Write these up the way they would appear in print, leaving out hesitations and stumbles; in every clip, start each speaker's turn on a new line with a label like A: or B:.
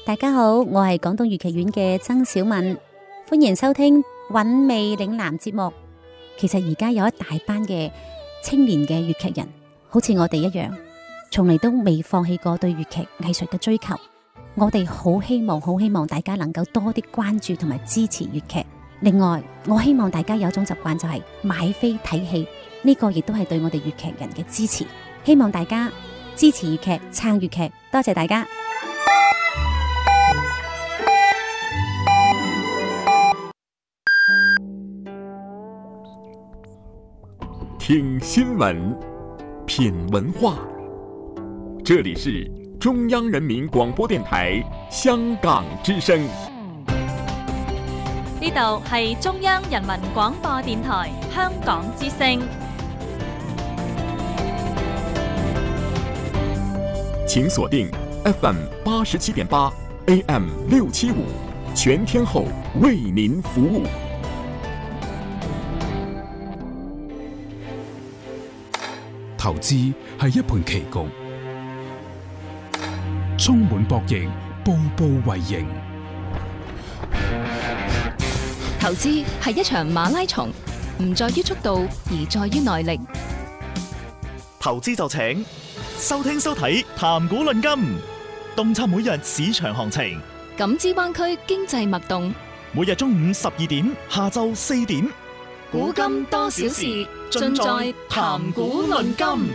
A: 大家好，我係廣東粵劇院嘅曾小敏，歡迎收聽韻味嶺南節目。其實而家有一大班嘅青年嘅粵劇人，好似我哋一樣，從嚟都未放棄過對粵劇藝術嘅追求。我哋好希望大家能夠多啲關注同埋支持粵劇。另外，我希望大家有一種習慣，就係買飛睇戲，呢個亦都係對我哋粵劇人嘅支持。希望大家支持粵劇，撐粵劇，多謝大家。
B: 听新闻，品文化，这里是中央人民廣播電台香港之聲。
C: 呢度係中央人民廣播電台香港之聲。
B: 請鎖定 FM 87.8 AM 675，全天候為您服務。
D: 投資係一盤棋局，充滿博弈，步步為營。
E: 投資係一場馬拉松，唔在於速度，而在於耐力。
F: 投資就請收聽收睇談股論金，洞察每日市場行情，
E: 感知灣區經濟脈動。
F: 每日中午12點，下晝4點，
E: 古今多少事，盡在談股論金。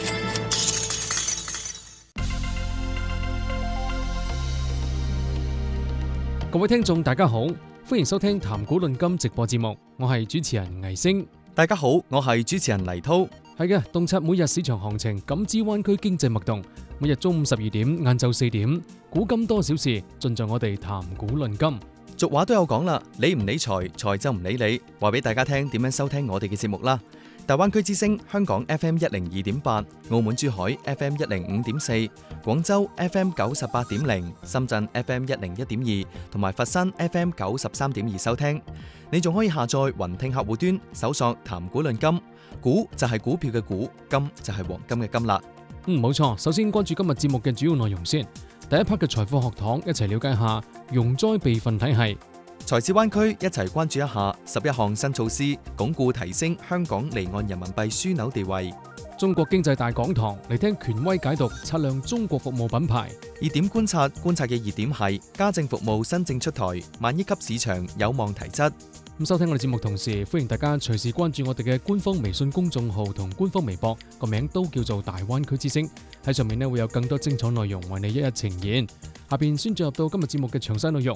G: 各位聽眾大家好，歡迎收聽談股論金直播節目，我係主持人倪星。
H: 大家好，我係主持人黎濤。
G: 係嘅，洞察每日市場行情，感知灣區經濟脈動。每日中午12點，晏晝4點，古今多少事，盡在我哋談股論金。
H: 俗話都有講啦，理唔理財，財就唔理你。話俾大家聽點樣收聽我哋嘅節目啦。大灣區之聲香港 FM 102.8，澳門珠海 FM 105.4，廣州 FM 98.0，深圳 FM 101.2，同埋佛山 FM 93.2收聽。你仲可以下載雲聽客戶端，搜索談股論金，股就係股票嘅股，金就係黃金嘅金啦。
G: 冇錯。首先關注今日節目嘅主要內容先。第一 part 嘅財富學堂，一齊了解下融災備份體系。
H: 財智灣區一齊關注一下11項新措施，鞏固提升香港離岸人民幣樞紐地位。
G: 中國經濟大講堂，嚟聽權威解讀測量中國服務品牌。
H: 熱點觀察嘅熱點係家政服務新政出台，萬億級市場有望提質。
G: 咁收聽我哋節目同時，歡迎大家隨時關注我哋嘅官方微信公眾號同官方微博，個名都叫做大灣區之聲。喺上面呢會有更多精彩內容為你一一呈現。下邊先進入到今日節目嘅詳細內容。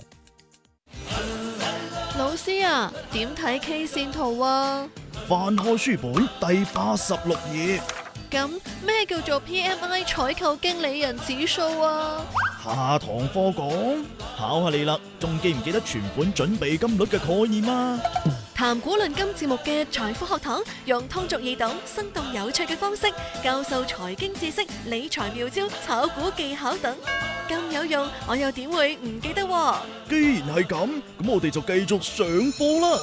I: 老師啊，點睇 K 線圖啊？
F: 翻開書本第86頁。
I: 咁咩叫做 PMI 採購經理人指數啊？
F: 下堂課講，考下你啦，仲記唔記得存款準備金率嘅概念啊？
I: 談股論金節目嘅財富學堂，用通俗易懂、生動有趣嘅方式教授財經知識、理財妙招、炒股技巧等，咁有用，我又點會唔記得喎？
F: 既然係咁，咁我哋就繼續上課啦。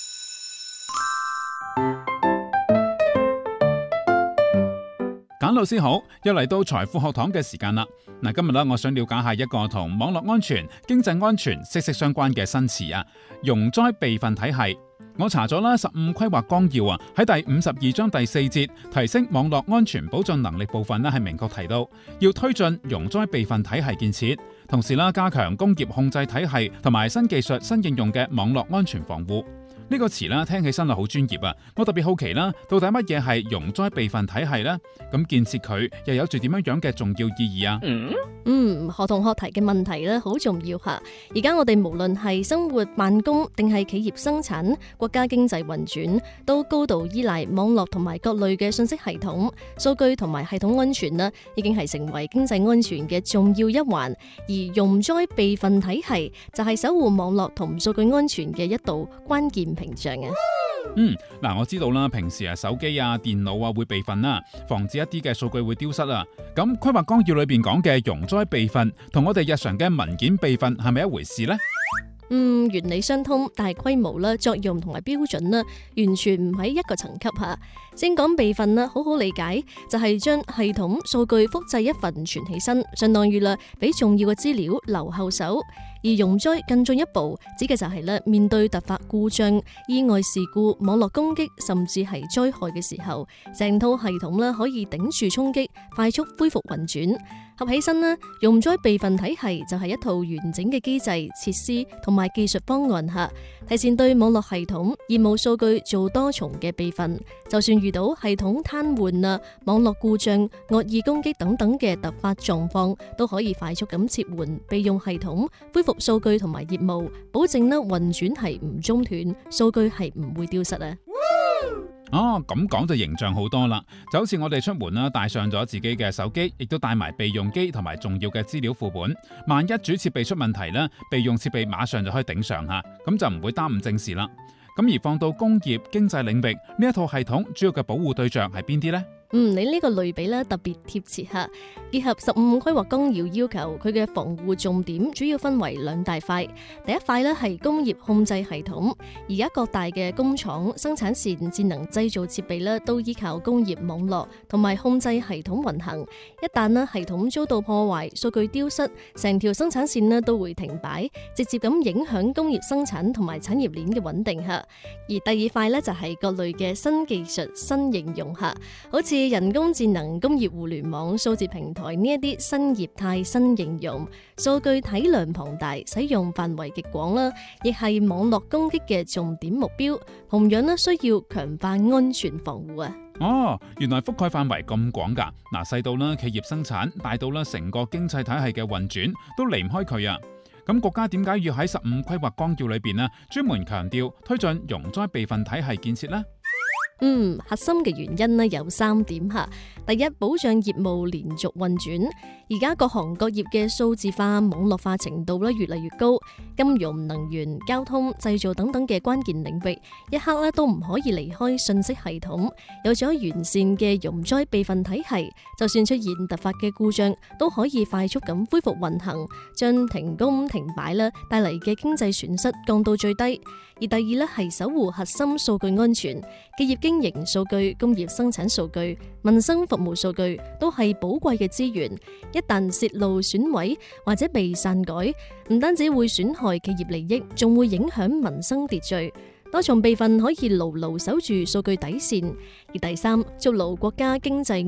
D: 簡老師好，又嚟到財富學堂嘅時間啦。嗱，今日咧，我想了解下一個同網絡安全、經濟安全息息相關嘅新詞啊，融災備份體系。我查咗啦，15規劃綱要啊，喺第52章第4節提升網絡安全保障能力部分咧，係明確提到要推進融災備份體系建設，同時啦加強工業控制體系同埋新技術新應用嘅網絡安全防護。呢個詞啦，聽起身係好專業啊！我特別好奇啦，到底乜嘢係融災備份體系呢？咁建設佢又有住點樣嘅重要意義啊？
J: 學同學提嘅問題咧，好重要吓。而家我哋無論係生活辦公定係企業生產，國家經濟運轉，都高度依賴網絡同埋各類嘅信息系統、數據同埋系統安全啦，已經係成為經濟安全嘅重要一環。而融災備份體系就係守護網絡同數據安全嘅一道關鍵屏障啊！
D: 我知道啦，平時手機啊、電腦啊會備份啦，防止一啲嘅數據會丟失啊。咁規劃綱要裏邊講嘅融災備份，同我哋日常嘅文件備份係咪一回事呢？
J: 原理相通，但係規模啦、作用同埋標準啦，完全唔喺一個層級下。先講備份啦，好好理解就係將系統數據複製一份存起身，相當於啦俾重要嘅資料留後手。而容災更進一步，指嘅就係咧面對突發故障、意外事故、網絡攻擊，甚至係災害嘅時候，成套系統咧可以頂住衝擊，快速恢復運轉。合起身呢，容災備份體系就係一套完整嘅機制、設施同埋技術方案下，提前對網絡系統、業務數據做多重嘅備份。就算遇到系統癱瘓啊、網絡故障、惡意攻擊等等嘅突發狀況，都可以快速咁切換備用系統，恢復數據同埋業務，保證呢運轉係唔中斷，數據係唔會丟失啊！
D: 咁講就形象好多啦，就好似我哋出門啦，帶上咗自己嘅手機，亦都帶埋備用機同埋重要嘅資料副本。萬一主設備出問題咧，備用設備馬上就可以頂上吓，咁就唔會耽誤正事啦。咁而放到工業經濟領域，呢一套系統主要嘅保護對象係邊啲呢？
J: 你呢個類比咧特別貼切下，結合15規劃綱要要求，佢嘅防護重點主要分為兩大塊。第一塊咧係工業控制系統，而家各大嘅工廠、生產線、智能製造設備咧都依靠工業網絡同埋控制系統運行。一旦咧系統遭到破壞、數據丟失，成條生產線咧都會停擺，直接咁影響工業生產同埋產業鏈嘅穩定下。而第二塊咧就係各類嘅新技術、新應用下，好似人工智能、工業互聯網、數字平台呢一啲新業態、新應用，數據體量龐大，使用範圍極廣啦，亦係網絡攻擊嘅重點目標。同樣咧，需要強化安全防護啊！
D: 原來覆蓋範圍咁廣噶，細到啦企業生產，大到啦成個經濟體系嘅運轉，都離唔開佢啊！咁國家點解要喺15規劃綱要裏邊呢，專門強調推進容災備份體系建設呢？
J: 核心嘅原因呢有3點吓。第一，保障業務連續運轉。而家各行各業嘅數字化、網絡化程度咧越嚟越高，金融、能源、交通、製造等等嘅關鍵領域，一刻咧都唔可以離開信息系統。有咗完善嘅容災備份體系，就算出現突發嘅故障，都可以快速咁恢復運行，將停工停擺啦帶嚟嘅經濟損失降到最低。而第二咧係守護核心數據安全，企業經營數據、工業生產數據、民生服務數據都係寶貴嘅資源。一旦洩露損毀或者被篡改，唔單止會損害企業利益，仲會影響民生秩序。多重備份可以牢牢守住數據底線。而第三，築牢國家經濟